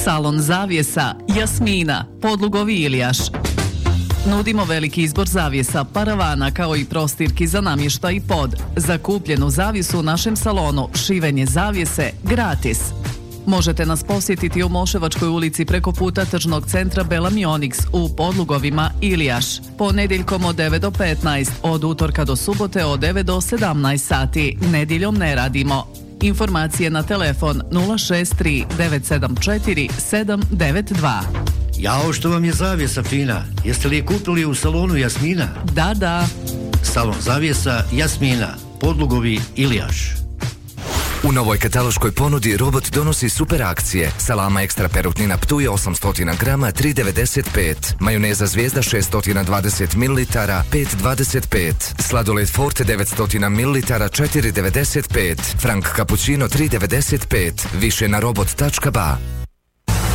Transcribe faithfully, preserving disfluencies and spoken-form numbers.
Salon zavjesa Jasmina, Podlugovi Ilijaš. Nudimo veliki izbor zavjesa, paravana kao i prostirki za namještaj i pod. Za kupljenu zavjesu u našem salonu šivenje zavjese gratis. Možete nas posjetiti u Moševačkoj ulici preko puta tržnog centra Bela Mionix u Podlugovima Ilijaš. Ponedjeljkom od devet do petnaest, od utorka do subote od devet do sedamnaest sati. Nedjeljom ne radimo. Informacije na telefon nula šest tri devet sedam četiri sedam devet dva. Jao, što vam je zavjesa fina? Jeste li je kupili u salonu Jasmina? Da, da. Salon zavjesa Jasmina, Podlugovi Ilijaš. U novoj kataloškoj ponudi Robot donosi super akcije. Salama ekstra perutnina Ptuj osamsto grama tri devedeset pet. Majoneza Zvijezda šesto dvadeset mililitara pet dvadeset pet. Sladoled Forte devetsto mililitara četiri devedeset pet. Frank Cappuccino tri devedeset pet. Više na robot tačka ba.